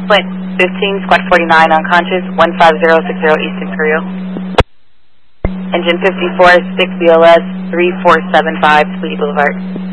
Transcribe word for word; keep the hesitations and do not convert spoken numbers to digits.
Flint fifteen, Squad forty-nine, unconscious, one five zero six zero East Imperial. Engine fifty-four, six B L S, three four seven five, Tweedy Boulevard.